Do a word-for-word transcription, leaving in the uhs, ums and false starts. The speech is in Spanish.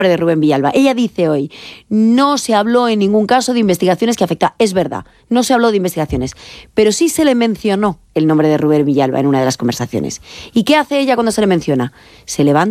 de Rubén Villalba. Ella dice hoy, no se habló en ningún caso de investigaciones que afecta. Es verdad, no se habló de investigaciones, pero sí se le mencionó el nombre de Rubén Villalba en una de las conversaciones. ¿Y qué hace ella cuando se le menciona? Se levanta